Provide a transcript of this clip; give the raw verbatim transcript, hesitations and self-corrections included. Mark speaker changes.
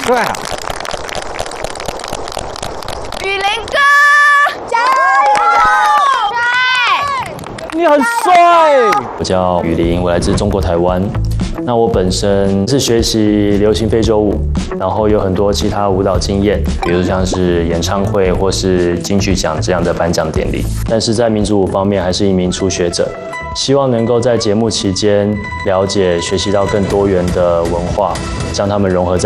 Speaker 1: 帅啊！
Speaker 2: 雨林哥，加油！帅！
Speaker 1: 你很帅。
Speaker 3: 我叫雨林，我来自中国台湾。那我本身是学习流行非洲舞，然后有很多其他舞蹈经验，比如像是演唱会或是金曲奖这样的颁奖典礼。但是在民族舞方面，还是一名初学者。希望能够在节目期间了解、学习到更多元的文化，将它们融合在